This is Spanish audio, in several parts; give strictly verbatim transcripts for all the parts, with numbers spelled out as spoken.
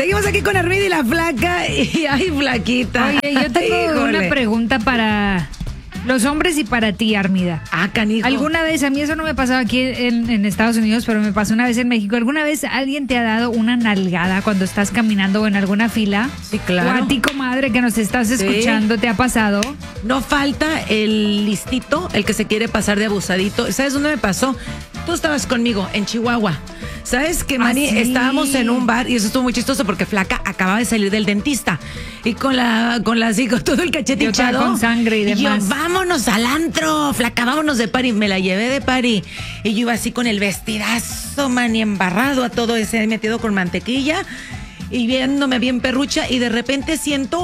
Seguimos aquí con Armida y la Flaca. Y ay, flaquita. Oye, yo tengo Híjole. una pregunta para los hombres y para ti, Armida. Ah, canijo. ¿Alguna vez, a mí eso no me pasó aquí en, en Estados Unidos, pero me pasó una vez en México, ¿alguna vez alguien te ha dado una nalgada cuando estás caminando o en alguna fila? Sí, claro. O a ti, comadre, que nos estás escuchando, ¿te ha pasado? No falta el listito, el que se quiere pasar de abusadito. ¿Sabes dónde me pasó? Tú estabas conmigo, en Chihuahua. ¿Sabes qué, Manny? ¿Ah, sí? Estábamos en un bar y eso estuvo muy chistoso porque Flaca acababa de salir del dentista. Y con la, con la, así, con todo el cachete Yo estaba hinchado. con sangre y yo, demás. vámonos al antro, Flaca, vámonos de party. Me la llevé de party. Y yo iba así con el vestidazo, Manny, embarrado a todo ese, metido con mantequilla. Y viéndome bien perrucha. Y de repente siento...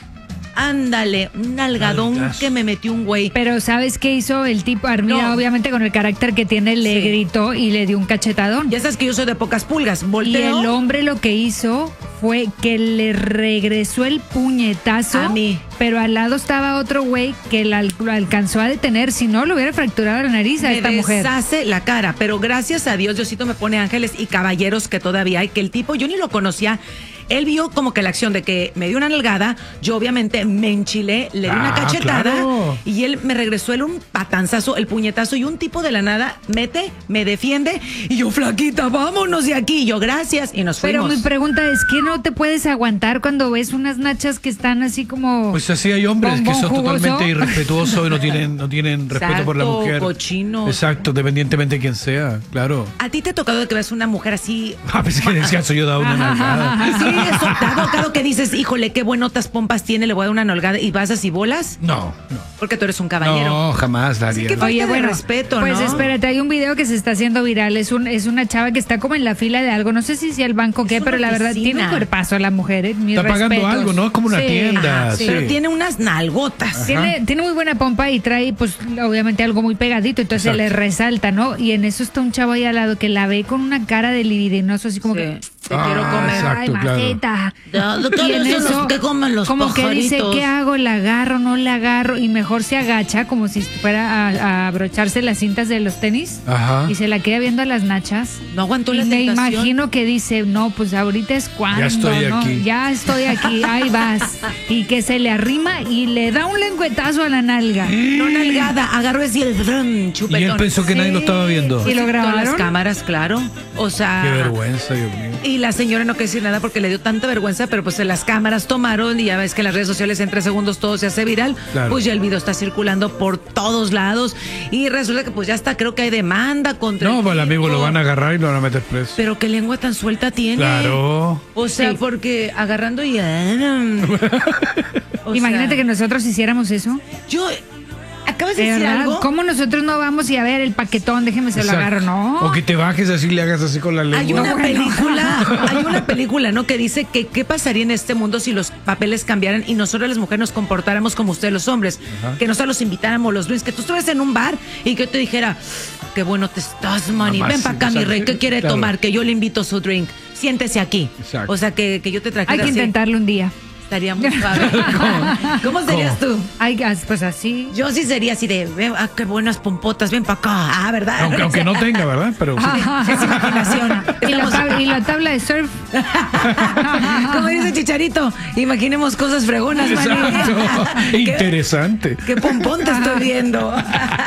Ándale, un nalgadón Nalgas. que me metió un güey. Pero ¿sabes qué hizo el tipo Armida? No. Obviamente con el carácter que tiene, le Sí. gritó y le dio un cachetadón. Ya sabes que yo soy de pocas pulgas. Y Volteo. el hombre lo que hizo fue que le regresó el puñetazo. A mí. Pero al lado estaba otro güey que la- lo alcanzó a detener. Si no, le hubiera fracturado la nariz a me esta mujer. deshace la cara, pero gracias a Dios, Diosito me pone ángeles y caballeros que todavía hay, que el tipo, yo ni lo conocía, él vio como que la acción de que me dio una nalgada, yo obviamente me enchilé, le di una Ah, cachetada claro. y él me regresó él un patanzazo, el puñetazo y un tipo de la nada mete, me defiende y yo, flaquita, vámonos de aquí, y yo, gracias, y nos Pero fuimos. mi pregunta es, ¿qué no te puedes aguantar cuando ves unas nachas que están así como... Pues así hay hombres que bombón son jugoso? totalmente irrespetuosos y no tienen, no tienen respeto por la Exacto, mujer. cochinos. Exacto, dependientemente de quién sea, claro. ¿A ti te ha tocado de que ves una mujer así? A veces que decía, soy yo dado una nalgada. Sí, eso, dado, claro que dices, híjole, qué buenotas pompas tiene, le voy a dar una nalgada y vas así bolas, No, no. porque tú eres un caballero. No, jamás la Así haría. que no. falta de respeto, pues ¿no? espérate, hay un video que se está haciendo viral, es un es una chava que está como en la fila de algo, no sé si sea el banco o qué, una pero la verdad oficina. tiene un cuerpazo la mujer, ¿eh? Mis Está pagando respetos. algo, ¿no? Es como una Sí. tienda. Ajá, sí. Pero Sí. tiene unas nalgotas. Tiene, tiene muy buena pompa y trae, pues, obviamente algo muy pegadito, entonces Exacto. le resalta, ¿no? Y en eso está un chavo ahí al lado que la ve con una cara de libidinoso, así como Sí. que... Te Ah, quiero comer. exacto. Ay, claro. maceta. ¿De qué Y en son los eso, que comen los como que dice, pajaritos? ¿qué hago? ¿La agarro? ¿No la agarro? Y mejor se agacha como si fuera a, a abrocharse las cintas de los tenis Ajá. y se la queda viendo a las nachas. No aguantó Y la me tentación. imagino que dice, no, pues ahorita es cuando, Ya estoy ¿no? aquí. Ya estoy aquí, ahí vas. Y que se le arrima y le da un lengüetazo a la nalga. No nalgada, agarró así el brum, Y chupetón. él pensó que nadie lo estaba viendo. ¿Y lo Con las grabaron? cámaras, claro. O sea... Qué vergüenza, Dios mío. Y la señora no quiere decir nada porque le dio tanta vergüenza, pero pues las cámaras tomaron y ya ves que en las redes sociales en tres segundos todo se hace viral. Claro. Pues ya el video está circulando por todos lados y resulta que pues ya está, creo que hay demanda contra No, el pues el amigo tipo. lo van a agarrar y lo van a meter preso. Pero qué lengua tan suelta tiene. Claro. O sea, Sí. porque agarrando y... O Imagínate sea, que nosotros hiciéramos eso. Yo... ¿Acabas de ¿De decir verdad? algo? ¿Cómo nosotros no vamos y a ver el paquetón? Déjeme se lo Exacto. agarro, ¿no? O que te bajes así y le hagas así con la lengua. Hay una bueno. película, hay una película, ¿no? Que dice que qué pasaría en este mundo si los papeles cambiaran y nosotros las mujeres nos comportáramos como ustedes los hombres. Ajá. Que nosotros los invitáramos los drinks, que tú estuvieras en un bar y que yo te dijera, qué bueno te estás, Manny. Mamá, Ven sí, para acá, mi exacto. rey, ¿qué quiere Claro. tomar? Que yo le invito su drink. Siéntese aquí. Exacto. O sea, que, que yo te trajera Hay que así. intentarlo un día. Estaría muy padre. ¿Cómo serías tú? Hay, pues así. Yo sí sería así de, "Ven, ah, qué buenas pompotas, ven para acá. Ah, ¿verdad? Aunque, aunque no tenga, ¿verdad? Pero sí. Es imaginación. Y la, Estamos- tab- y la tabla de surf. Como dice Chicharito, imaginemos cosas fregonas, Manny. Exacto. ¿Qué- Interesante. ¿Qué pompón te estoy viendo?